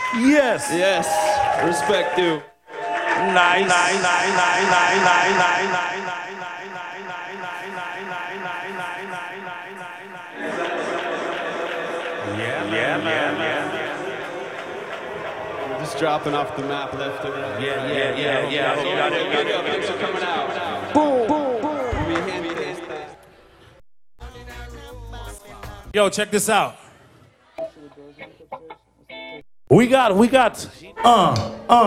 Yes. Yes. Respect due. Nice. Yeah. Just dropping off the map left and right. Yeah. Thanks for coming out. Boom. Yo, check this out. We got